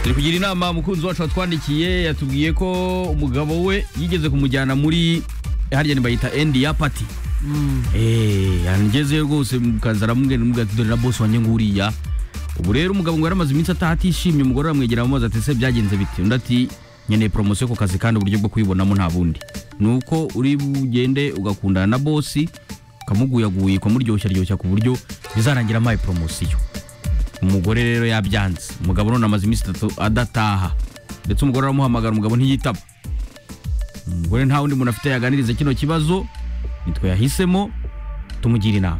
turi kugira inama mukunzi wacu watwandikiye yatubwiye ko umugabo we yigeze kumujyana muri harya ni bayita end ya party yangezeyo rwose mukaza aramubwira dore na boss wanjye nguriya. Ubu rero umugabo ngo yaramaze iminsi atishimye, umugore aramwegera amazi ati se byagenze bite? Undi ati nkeneye promotion ku kazi kandi uburyo bwo kwibonamo nta bundi nuko uri bugende ugakundana na boss kamuguyaguye kumuryoshya ku buryo bizarangira amaye promotion. Umugore rero yabyanze, umugabo none amaze iminsi 3 adataha ndetse umugore aramuhamagara umugabo ntiyitaba. Umugore nta wundi muntu afite yaganiriza kino kibazo, nitwe yahisemo tumugira inama.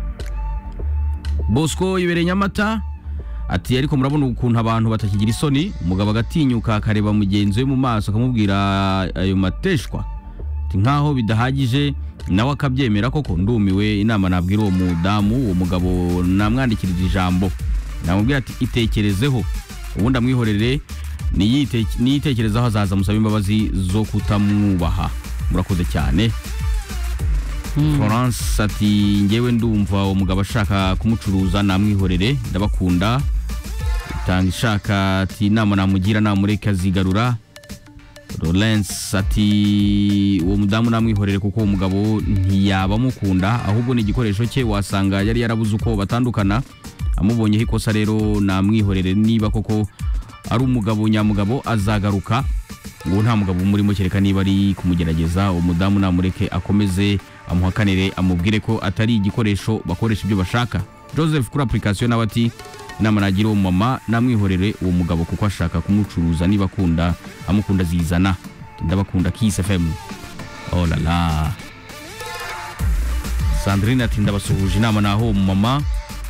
Bosco yibereye Nyamata ati ariko murabona ukuntu abantu batakigira isoni, umugabo agatinyuka akareba mugenzi we mu maso akamubwira ayo mateshwa ati nkaho bidahagije nawe akabyemera koko. Ndumiwe, inama nabwira uwo mudamu, uwo mugabo namwandikirije ijambo namubwira ati itekerezeho ubundi amwihorere niyitekerezaho azaza musaba imbabazi zo kutamwubaha. Murakoze cyane. Florence ati ngewe ndumva umugabo ashaka kumucuruza namwihorere ndabakunda. Tanga ishaka ati inama namugira namureke azigarura. Lawrence ati uwo mudamu namwihorere kuko umugabo ntiyaba mukunda ahubwo ni igikoresho cye, wasanga yari yarabuze uko batandukana amubonyeho ikosa. Rero namwihorere niba koko ari umugabo nyamugabo azagaruka, ngo nta mugabo umurimo kereka niba ari kumugerageza. Umudamu namureke akomeze amuhakanire amubwire ko atari igikoresho bakoresha ibyo bashaka. Joseph kuri application nawe ati inama nagira uwo mama namwihorere uwo mugabo kuko ashaka kumucuruza, niba akunda amukunda zizana. Ndabakunda Kiss FM. Oh la la. Sandrine ati ndabasuhuje, inama naho mama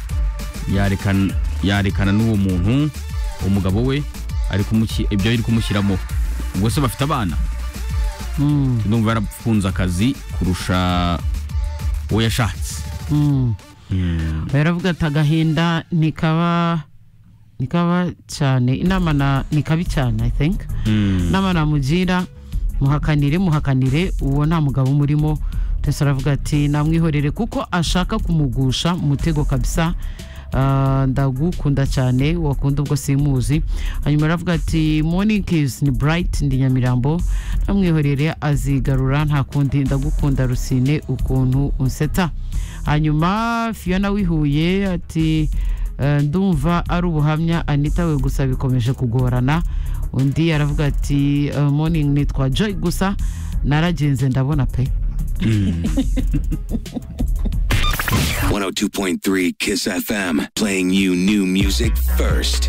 yarekana n'uwo muntu umugabo we ari ibyo ari kumushyiramo. Ubwo se bafite abana? Ndumva yarafunze akazi kurusha uwo yashatse. Baravuga ati agahinda nikaba cyane, inama nikabi cyane I think. Inama namugira muhakanire uwo nta mugabo murimo. Tese aravuga ati namwihorere kuko ashaka kumugusha mutego kabisa. Ndagukunda cyane wakunda ubwo simuzi. Hanyuma aravuga ati morning kiss ni bright ndi Nyamirambo, namwihorere azigarura nta kundi. Ndagukunda Rusine ukuntu unseta. Hanyuma Fiona wihuye ati ndumva ari ubuhamya Anita we gusa bikomeje kugorana. Undi aravuga ati morning nitwa Joy gusa naragenze ndabona pe. 102.3 Kiss FM, playing you new music first.